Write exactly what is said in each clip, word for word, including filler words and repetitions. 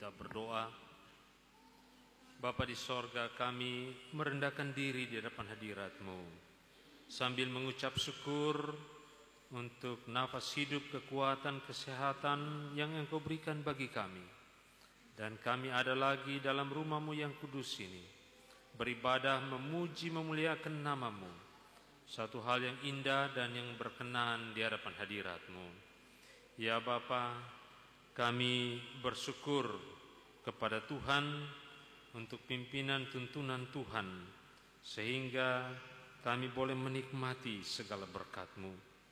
Kita berdoa. Bapa di sorga, kami merendahkan diri di hadapan hadirat-Mu sambil mengucap syukur untuk nafas hidup, kekuatan, kesehatan yang Engkau berikan bagi kami. Dan kami ada lagi dalam rumah-Mu yang kudus ini, beribadah, memuji, memuliakan nama-Mu, satu hal yang indah dan yang berkenan di hadapan hadirat-Mu. Ya Bapa, kami bersyukur kepada Tuhan untuk pimpinan tuntunan Tuhan, sehingga kami boleh menikmati segala berkat-Mu.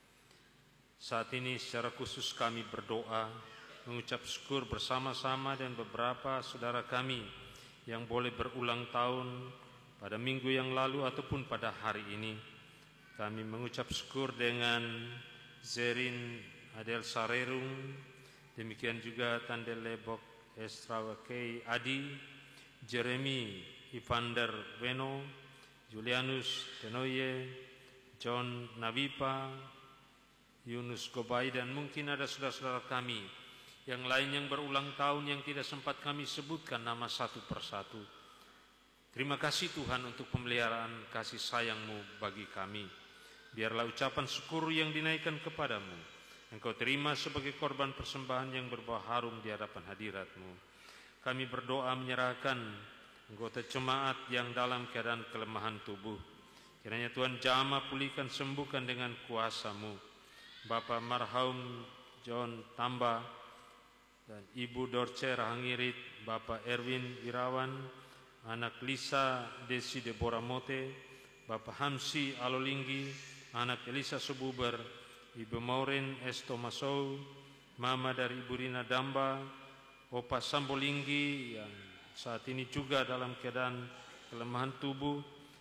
Saat ini secara khusus kami berdoa, mengucap syukur bersama-sama dengan beberapa saudara kami yang boleh berulang tahun pada minggu yang lalu ataupun pada hari ini. Kami mengucap syukur dengan Zerin Adel Sarerung, demikian juga Tandel Lebok Estrawakei Adi, Jeremy Ivander Beno, Julianus Tenoye, John Nabipa, Yunus Gobai, dan mungkin ada saudara-saudara kami yang lain yang berulang tahun yang tidak sempat kami sebutkan nama satu persatu. Terima kasih Tuhan untuk pemeliharaan kasih sayang-Mu bagi kami. Biarlah ucapan syukur yang dinaikkan kepadamu Engkau terima sebagai korban persembahan yang berbau harum di hadapan hadirat-Mu. Kami berdoa menyerahkan anggota jemaat yang dalam keadaan kelemahan tubuh. Kiranya Tuhan jamah, pulihkan, sembuhkan dengan kuasa-Mu. Bapak marhum John Tamba dan Ibu Dorce Rahangirit, Bapak Erwin Wirawan, anak Lisa Desi Deborah Mote, Bapak Hamsi Alolinggi, anak Elisa Sububer, Ibu Maureen S. Tomasou, Mama dari Ibu Rina Damba, Opa Sambolinggi yang saat ini juga dalam keadaan kelemahan tubuh,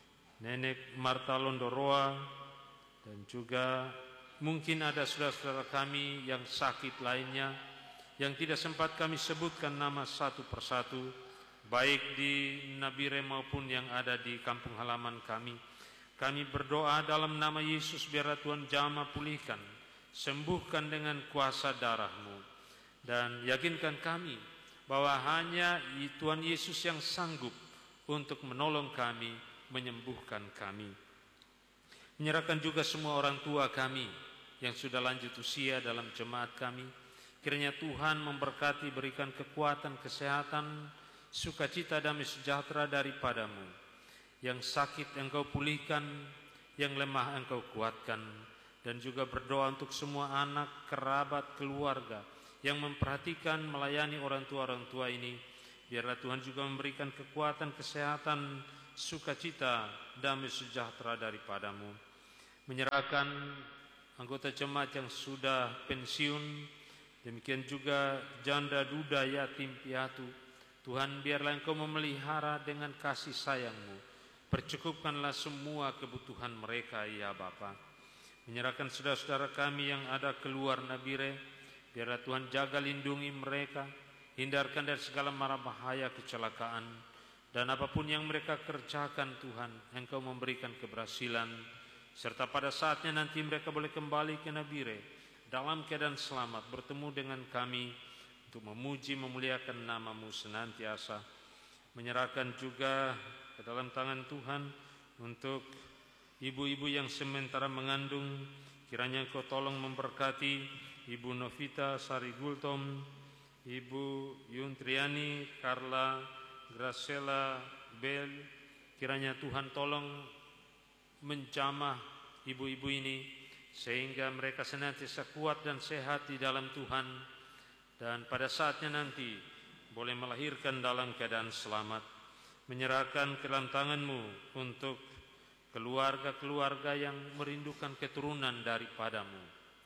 Nenek Marta Londoroa, dan juga mungkin ada saudara-saudara kami yang sakit lainnya yang tidak sempat kami sebutkan nama satu persatu, baik di Nabire maupun yang ada di kampung halaman kami. Kami berdoa dalam nama Yesus, biarlah Tuhan jamah, pulihkan, sembuhkan dengan kuasa darah-Mu, dan yakinkan kami bahwa hanya Tuhan Yesus yang sanggup untuk menolong kami, menyembuhkan kami. Menyerahkan juga semua orang tua kami yang sudah lanjut usia dalam jemaat kami. Kiranya Tuhan memberkati, berikan kekuatan, kesehatan, sukacita, damai sejahtera daripada-Mu. Yang sakit Engkau pulihkan, yang lemah Engkau kuatkan. Dan juga berdoa untuk semua anak, kerabat, keluarga yang memperhatikan, melayani orang tua-orang tua ini. Biarlah Tuhan juga memberikan kekuatan, kesehatan, sukacita, damai sejahtera daripada-Mu. Menyerahkan anggota jemaat yang sudah pensiun, demikian juga janda, duda, yatim, piatu. Tuhan, biarlah Engkau memelihara dengan kasih sayang-Mu. Percukupkanlah semua kebutuhan mereka, ya Bapa. Menyerahkan saudara-saudara kami yang ada keluar Nabire, biarlah Tuhan jaga, lindungi mereka, hindarkan dari segala mara bahaya, kecelakaan, dan apapun yang mereka kerjakan Tuhan, Engkau memberikan keberhasilan, serta pada saatnya nanti mereka boleh kembali ke Nabire dalam keadaan selamat, bertemu dengan kami untuk memuji, memuliakan nama-Mu senantiasa. Menyerahkan juga ke dalam tangan Tuhan untuk ibu-ibu yang sementara mengandung, kiranya Engkau tolong memberkati Ibu Novita Sari Gultom, Ibu Yuntriani Carla Gracela Bel. Kiranya Tuhan tolong menjamah ibu-ibu ini sehingga mereka senantiasa kuat dan sehat di dalam Tuhan, dan pada saatnya nanti boleh melahirkan dalam keadaan selamat. Menyerahkan ke dalam tangan-Mu untuk keluarga-keluarga yang merindukan keturunan daripada-Mu.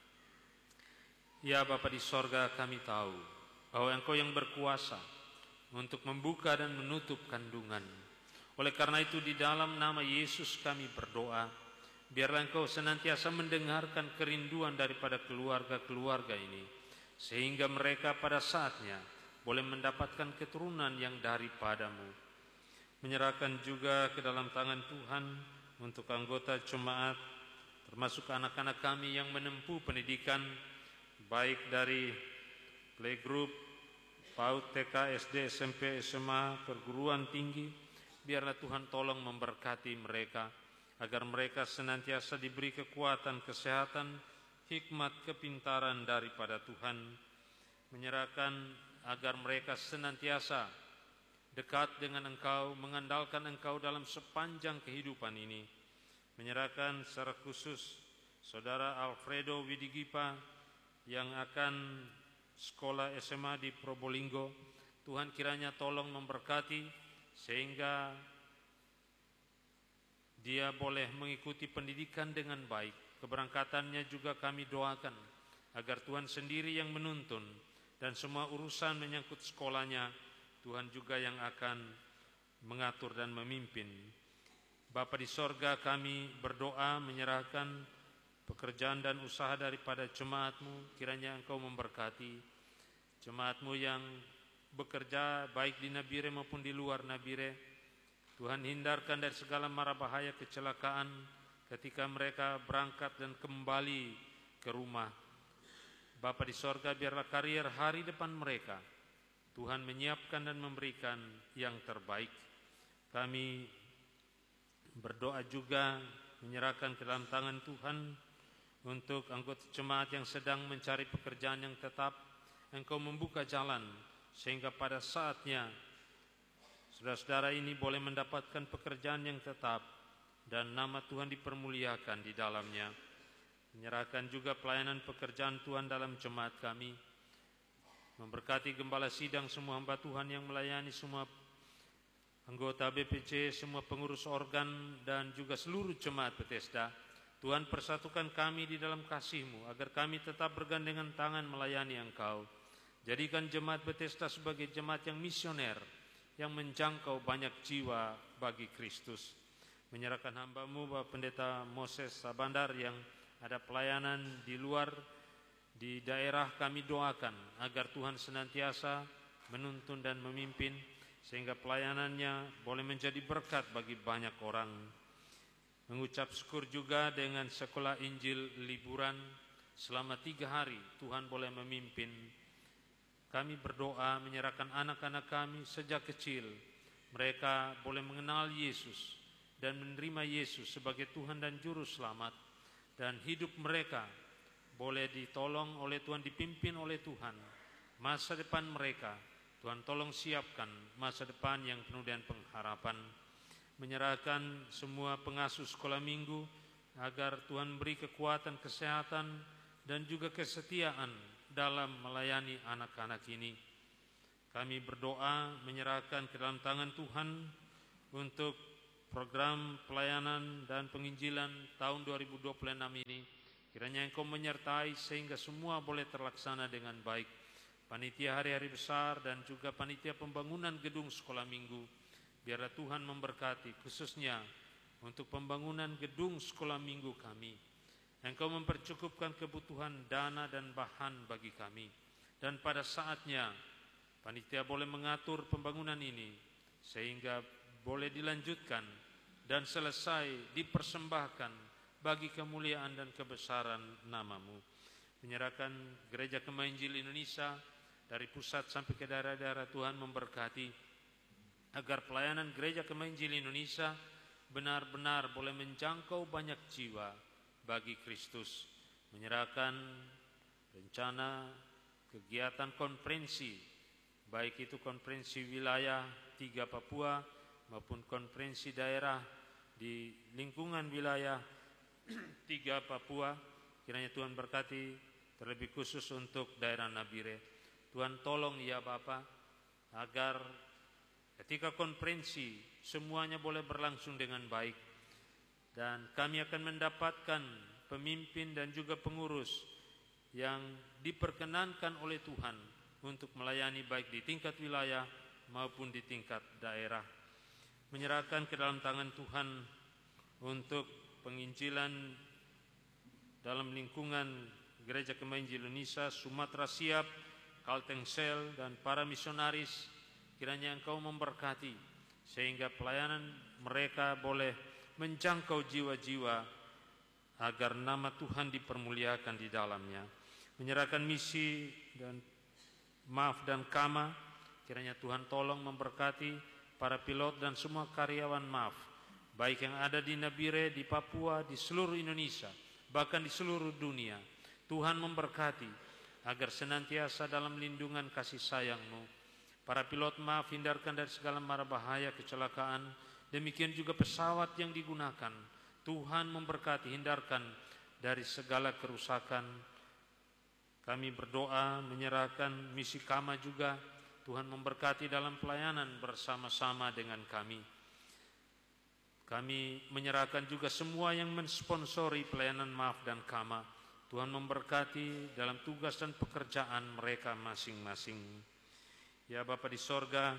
Ya Bapa di sorga, kami tahu bahwa Engkau yang berkuasa untuk membuka dan menutup kandungan. Oleh karena itu di dalam nama Yesus kami berdoa, biarlah Engkau senantiasa mendengarkan kerinduan daripada keluarga-keluarga ini, sehingga mereka pada saatnya boleh mendapatkan keturunan yang daripada-Mu. Menyerahkan juga ke dalam tangan Tuhan untuk anggota jemaat, termasuk anak-anak kami yang menempuh pendidikan, baik dari playgroup PAUD, T K, S D, S M P, S M A, perguruan tinggi, biarlah Tuhan tolong memberkati mereka, agar mereka senantiasa diberi kekuatan, kesehatan, hikmat, kepintaran daripada Tuhan. Menyerahkan agar mereka senantiasa dekat dengan Engkau, mengandalkan Engkau dalam sepanjang kehidupan ini. Menyerahkan secara khusus Saudara Alfredo Widigipa yang akan sekolah S M A di Probolinggo. Tuhan kiranya tolong memberkati sehingga dia boleh mengikuti pendidikan dengan baik. Keberangkatannya juga kami doakan agar Tuhan sendiri yang menuntun dan semua urusan menyangkut sekolahnya Tuhan juga yang akan mengatur dan memimpin. Bapa di sorga, kami berdoa menyerahkan pekerjaan dan usaha daripada jemaat-Mu, kiranya Engkau memberkati jemaat-Mu yang bekerja baik di Nabire maupun di luar Nabire. Tuhan hindarkan dari segala mara bahaya kecelakaan ketika mereka berangkat dan kembali ke rumah. Bapa di sorga, biarlah karier hari depan mereka Tuhan menyiapkan dan memberikan yang terbaik. Kami berdoa juga menyerahkan ke dalam tangan Tuhan untuk anggota jemaat yang sedang mencari pekerjaan yang tetap. Engkau membuka jalan sehingga pada saatnya saudara-saudara ini boleh mendapatkan pekerjaan yang tetap dan nama Tuhan dipermuliakan di dalamnya. Menyerahkan juga pelayanan pekerjaan Tuhan dalam jemaat kami. Memberkati gembala sidang, semua hamba Tuhan yang melayani, semua anggota B P C, semua pengurus organ dan juga seluruh jemaat Bethesda. Tuhan, persatukan kami di dalam kasih-Mu agar kami tetap bergandengan tangan melayani Engkau. Jadikan jemaat Bethesda sebagai jemaat yang misioner, yang menjangkau banyak jiwa bagi Kristus. Menyerahkan hamba-Mu Bapak Pendeta Moses Sabandar yang ada pelayanan di luar, di daerah, kami doakan agar Tuhan senantiasa menuntun dan memimpin sehingga pelayanannya boleh menjadi berkat bagi banyak orang. Mengucap syukur juga dengan sekolah Injil liburan selama tiga hari Tuhan boleh memimpin. Kami berdoa menyerahkan anak-anak kami sejak kecil, mereka boleh mengenal Yesus dan menerima Yesus sebagai Tuhan dan Juru Selamat, dan hidup mereka boleh ditolong oleh Tuhan, dipimpin oleh Tuhan. Masa depan mereka Tuhan tolong siapkan masa depan yang penuh dengan pengharapan. Menyerahkan semua pengasuh sekolah minggu agar Tuhan beri kekuatan, kesehatan dan juga kesetiaan dalam melayani anak-anak ini. Kami berdoa menyerahkan ke dalam tangan Tuhan untuk program pelayanan dan penginjilan tahun dua ribu dua puluh enam ini. Kiranya Engkau menyertai sehingga semua boleh terlaksana dengan baik. Panitia hari-hari besar dan juga panitia pembangunan gedung sekolah minggu, biarlah Tuhan memberkati khususnya untuk pembangunan gedung sekolah minggu kami. Engkau mempercukupkan kebutuhan dana dan bahan bagi kami. Dan pada saatnya panitia boleh mengatur pembangunan ini sehingga boleh dilanjutkan dan selesai dipersembahkan bagi kemuliaan dan kebesaran nama-Mu. Menyerahkan Gereja Kemah Injil Indonesia dari pusat sampai ke daerah-daerah, Tuhan memberkati agar pelayanan Gereja Kemah Injil Indonesia benar-benar boleh menjangkau banyak jiwa bagi Kristus. Menyerahkan rencana kegiatan konferensi, baik itu konferensi wilayah tiga Papua maupun konferensi daerah di lingkungan wilayah tiga Papua. Kiranya Tuhan berkati terlebih khusus untuk daerah Nabire. Tuhan tolong ya Bapa agar ketika konferensi semuanya boleh berlangsung dengan baik dan kami akan mendapatkan pemimpin dan juga pengurus yang diperkenankan oleh Tuhan untuk melayani baik di tingkat wilayah maupun di tingkat daerah. Menyerahkan ke dalam tangan Tuhan untuk penginjilan dalam lingkungan Gereja Kemah Injil Indonesia Sumatera Siap, Kaltengsel dan para misionaris. Kiranya Engkau memberkati sehingga pelayanan mereka boleh menjangkau jiwa-jiwa agar nama Tuhan dipermuliakan di dalamnya. Menyerahkan misi dan maaf dan kama Kiranya Tuhan tolong memberkati para pilot dan semua karyawan M A F, baik yang ada di Nabire, di Papua, di seluruh Indonesia, bahkan di seluruh dunia. Tuhan memberkati agar senantiasa dalam lindungan kasih sayang-Mu. Para pilot M A F hindarkan dari segala mara bahaya kecelakaan, demikian juga pesawat yang digunakan. Tuhan memberkati, hindarkan dari segala kerusakan. Kami berdoa menyerahkan misi Kama juga, Tuhan memberkati dalam pelayanan bersama-sama dengan kami. Kami menyerahkan juga semua yang mensponsori pelayanan M A F dan Kama. Tuhan memberkati dalam tugas dan pekerjaan mereka masing-masing. Ya Bapa di sorga,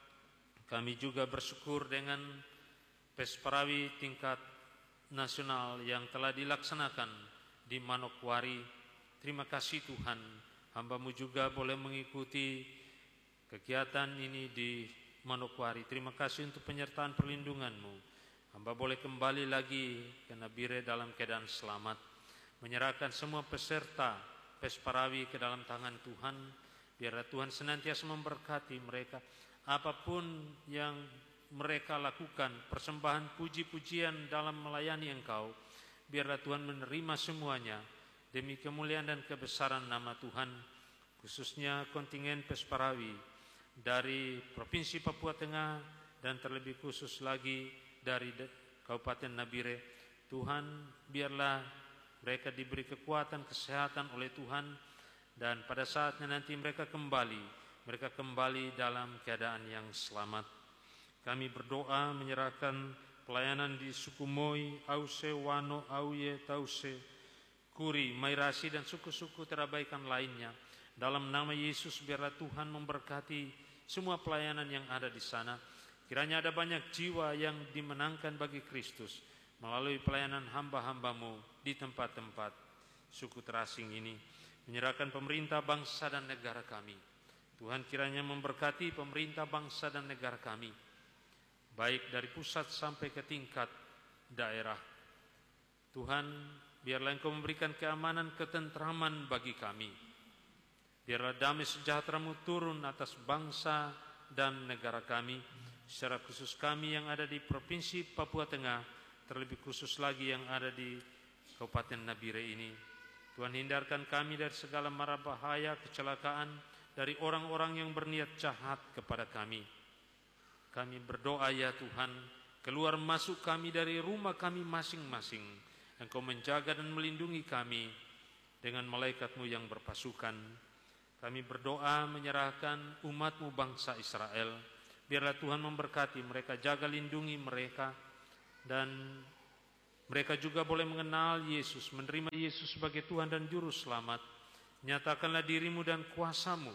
kami juga bersyukur dengan Pesparawi tingkat nasional yang telah dilaksanakan di Manokwari. Terima kasih Tuhan, hamba-Mu juga boleh mengikuti kegiatan ini di Manokwari. Terima kasih untuk penyertaan perlindungan-Mu. Hamba boleh kembali lagi ke Nabire dalam keadaan selamat. Menyerahkan semua peserta Pesparawi ke dalam tangan Tuhan. Biarlah Tuhan senantiasa memberkati mereka. Apapun yang mereka lakukan, persembahan puji-pujian dalam melayani Engkau, biarlah Tuhan menerima semuanya demi kemuliaan dan kebesaran nama Tuhan. Khususnya kontingen Pesparawi dari Provinsi Papua Tengah dan terlebih khusus lagi dari Kabupaten Nabire. Tuhan, biarlah mereka diberi kekuatan, kesehatan oleh Tuhan, dan pada saatnya nanti mereka kembali, mereka kembali dalam keadaan yang selamat. Kami berdoa menyerahkan pelayanan di suku Moi, Ause, Wano, Auye, Tause, Kuri, Mairasi, dan suku-suku terabaikan lainnya. Dalam nama Yesus biarlah Tuhan memberkati semua pelayanan yang ada di sana. Kiranya ada banyak jiwa yang dimenangkan bagi Kristus melalui pelayanan hamba-hamba-Mu di tempat-tempat suku terasing ini. Menyerahkan pemerintah bangsa dan negara kami. Tuhan kiranya memberkati pemerintah bangsa dan negara kami, baik dari pusat sampai ke tingkat daerah. Tuhan, biarlah Engkau memberikan keamanan, ketentraman bagi kami. Biarlah damai sejahtera-Mu turun atas bangsa dan negara kami, secara khusus kami yang ada di Provinsi Papua Tengah, terlebih khusus lagi yang ada di Kabupaten Nabire ini. Tuhan, hindarkan kami dari segala mara bahaya, kecelakaan, dari orang-orang yang berniat jahat kepada kami. Kami berdoa ya Tuhan, keluar masuk kami dari rumah kami masing-masing. Engkau menjaga dan melindungi kami dengan malaikat-Mu yang berpasukan. Kami berdoa menyerahkan umat-Mu bangsa Israel. Biarlah Tuhan memberkati mereka, jaga lindungi mereka, dan mereka juga boleh mengenal Yesus, menerima Yesus sebagai Tuhan dan Juru Selamat. Nyatakanlah diri-Mu dan kuasa-Mu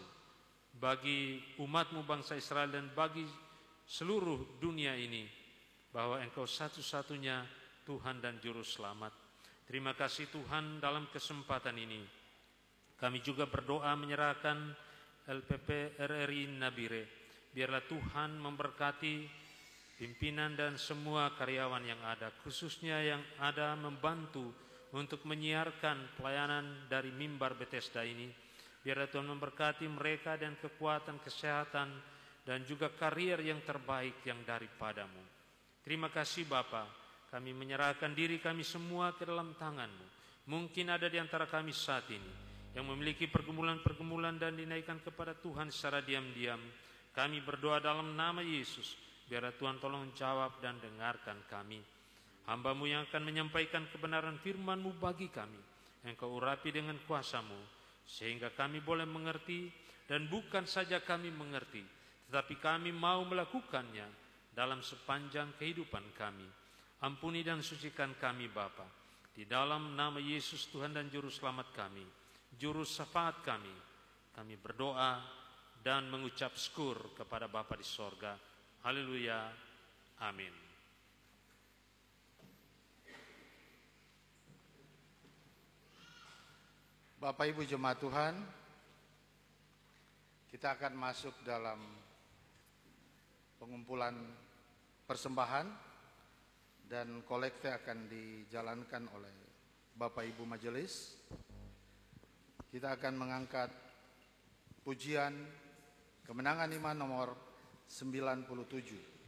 bagi umat-Mu bangsa Israel dan bagi seluruh dunia ini, bahwa Engkau satu-satunya Tuhan dan Juru Selamat. Terima kasih Tuhan, dalam kesempatan ini kami juga berdoa menyerahkan L P P R R I Nabire. Biarlah Tuhan memberkati pimpinan dan semua karyawan yang ada, khususnya yang ada membantu untuk menyiarkan pelayanan dari mimbar Bethesda ini. Biarlah Tuhan memberkati mereka dan kekuatan, kesehatan, dan juga karier yang terbaik yang daripada-Mu. Terima kasih Bapa, kami menyerahkan diri kami semua ke dalam tangan-Mu. Mungkin ada di antara kami saat ini yang memiliki pergumulan-pergumulan dan dinaikkan kepada Tuhan secara diam-diam. Kami berdoa dalam nama Yesus, biarlah Tuhan tolong jawab dan dengarkan kami. Hamba-Mu yang akan menyampaikan kebenaran firman-Mu bagi kami, Engkau urapi dengan kuasa-Mu, sehingga kami boleh mengerti, dan bukan saja kami mengerti, tetapi kami mau melakukannya dalam sepanjang kehidupan kami. Ampuni dan sucikan kami Bapa, di dalam nama Yesus Tuhan dan Juru Selamat kami, Juru Syafaat kami, kami berdoa dan mengucap syukur kepada Bapa di sorga. Haleluya, amin. Bapak Ibu jemaat Tuhan, kita akan masuk dalam pengumpulan persembahan, dan kolekte akan dijalankan oleh Bapak Ibu Majelis. Kita akan mengangkat pujian Kemenangan iman nomor sembilan puluh tujuh.